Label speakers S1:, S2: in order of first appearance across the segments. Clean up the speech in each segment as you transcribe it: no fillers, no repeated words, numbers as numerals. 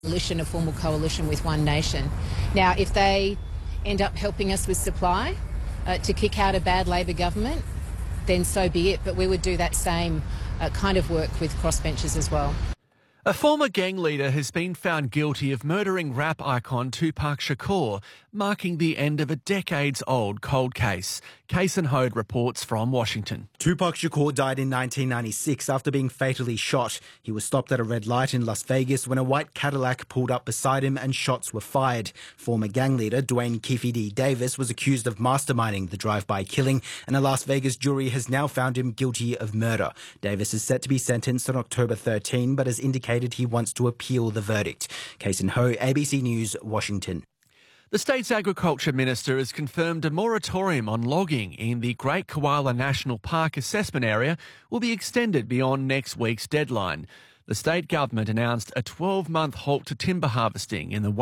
S1: A formal coalition with One Nation. Now, if they end up helping us with supply to kick out a bad Labor government, then so be it. But we would do that same kind of work with crossbenchers as well.
S2: A former gang leader has been found guilty of murdering rap icon Tupac Shakur, marking the end of a decades-old cold case. Kason Hode reports from Washington.
S3: Tupac Shakur died in 1996 after being fatally shot. He was stopped at a red light in Las Vegas when a white Cadillac pulled up beside him and shots were fired. Former gang leader Dwayne Keefe D. Davis was accused of masterminding the drive-by killing, and a Las Vegas jury has now found him guilty of murder. Davis is set to be sentenced on October 13, but has indicated he wants to appeal the verdict. Kason Ho, ABC News, Washington.
S2: The state's Agriculture Minister has confirmed a moratorium on logging in the Great Koala National Park assessment area will be extended beyond next week's deadline. The state government announced a 12-month halt to timber harvesting in the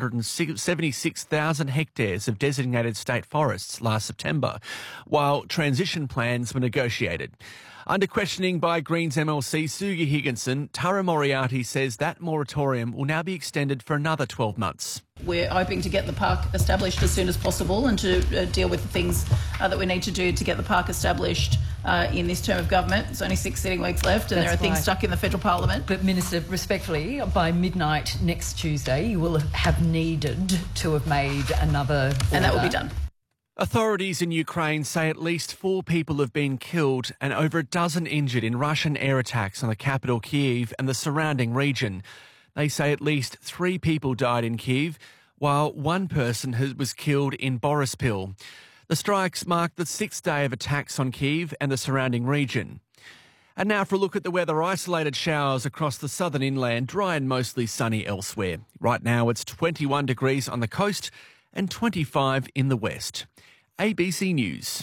S2: 176,000 hectares of designated state forests last September, while transition plans were negotiated. Under questioning by Greens MLC Sugie Higginson, Tara Moriarty says that moratorium will now be extended for another 12 months.
S4: We're hoping to get the park established as soon as possible and to deal with the things that we need to do to get the park established in this term of government. There's only 6 sitting weeks left and there are things stuck in the federal parliament.
S5: But Minister, respectfully, by midnight next Tuesday you will have needed to have made another order.
S4: And that will be done.
S2: Authorities in Ukraine say at least 4 people have been killed and over a dozen injured in Russian air attacks on the capital Kyiv and the surrounding region. They say at least 3 people died in Kyiv, while 1 person was killed in Borispil. The strikes mark the 6th day of attacks on Kyiv and the surrounding region. And now for a look at the weather. Isolated showers across the southern inland, dry and mostly sunny elsewhere. Right now it's 21 degrees on the coast and 25 in the west. ABC News.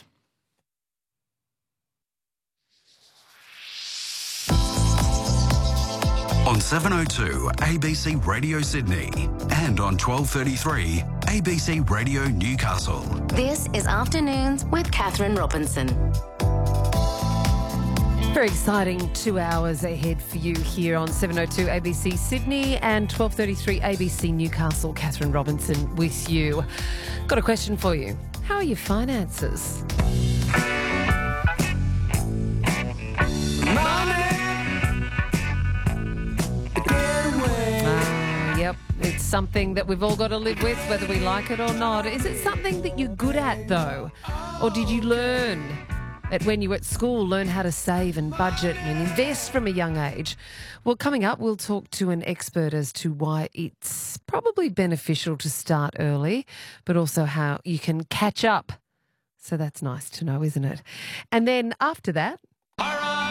S6: On 702 ABC Radio Sydney and on 1233 ABC Radio Newcastle.
S7: This is Afternoons with Catherine Robinson.
S8: Very exciting 2 hours ahead for you here on 702 ABC Sydney and 1233 ABC Newcastle. Catherine Robinson with you. Got a question for you. How are your finances? Yep, it's something that we've all got to live with, whether we like it or not. Is it something that you're good at, though? Or did you learn that when you were at school, learn how to save and budget and invest from a young age? Well, coming up, we'll talk to an expert as to why it's probably beneficial to start early, but also how you can catch up. So that's nice to know, isn't it? And then after that,